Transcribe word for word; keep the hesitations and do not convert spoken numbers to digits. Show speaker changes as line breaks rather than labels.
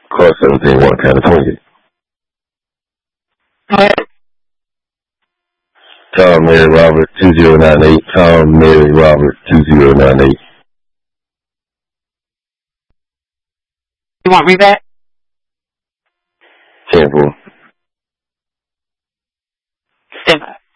Car seventeen one California.
What?
Tom Mary Robert two zero nine eight. Tom Mary Robert two zero nine eight.
You want me back?
ten four.
Stand by.